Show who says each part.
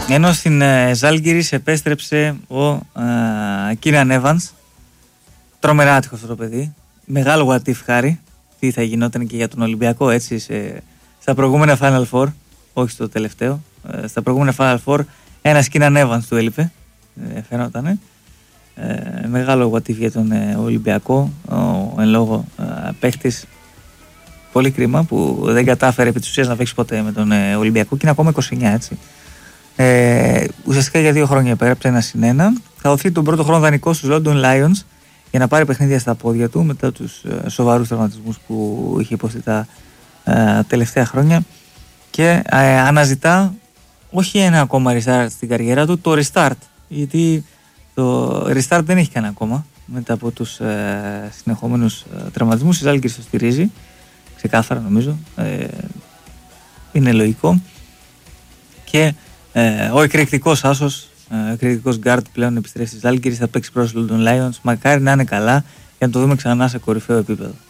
Speaker 1: Ενώ στην Ζάλγκιρις επέστρεψε ο Κίραν Έβανς. Τρομερά άτυχο αυτό το παιδί. Μεγάλο what if, Χάρη. Τι θα γινόταν και για τον Ολυμπιακό, έτσι, στα προηγούμενα Final Four. Όχι στο τελευταίο. Στα προηγούμενα Final Four ένας Κίραν Έβανς του έλειπε. Φαινότανε. Μεγάλο what if για τον Ολυμπιακό. Ο εν λόγω παίχτης. Πολύ κρίμα που δεν κατάφερε επί της ουσίας να παίξει ποτέ με τον Ολυμπιακό και είναι ακόμα 29, έτσι. Ουσιαστικά για 2 χρόνια υπέγραψε 1-1. Θα δοθεί τον πρώτο χρόνο δανεικό στους London Lions για να πάρει παιχνίδια στα πόδια του μετά τους σοβαρούς τραυματισμούς που είχε υποστεί τα τελευταία χρόνια και αναζητά όχι ένα ακόμα restart στην καριέρα του, το restart, γιατί το restart δεν έχει κάνει ακόμα μετά από τους συνεχόμενους τραυματισμούς. Η Ζάλγκιρις το στηρίζει ξεκάθαρα, νομίζω, είναι λογικό, και ο εκρηκτικός άσος, ο εκρηκτικός γκάρτ πλέον επιστρέφει στη Ζάλγκιρις, θα παίξει προς London Lions. Μακάρι να είναι καλά για να το δούμε ξανά σε κορυφαίο επίπεδο.